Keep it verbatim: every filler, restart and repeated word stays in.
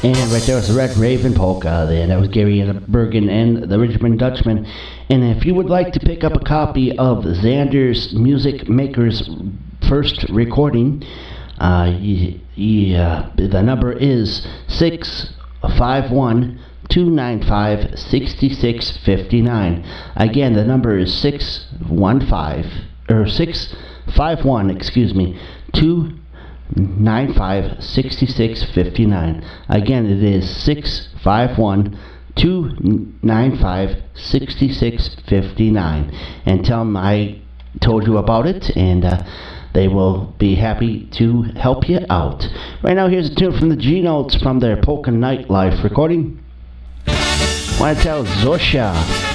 And right there was the Red Raven Polka. Then that was Gary Bergen and the Richmond Dutchman. And if you would like to pick up a copy of Xander's Music Maker's first recording, uh, y- y- uh, the number is six five one, two nine five, six six five nine. Again, the number is six one five, or six five one, excuse me, two nine five, six six five nine. Again, it is six five one, two nine five, six six five nine. And tell them I told you about it, and uh, they will be happy to help you out. Right now, here's a tune from the G-Notes from their Polka Nightlife recording. I want to tell Zosia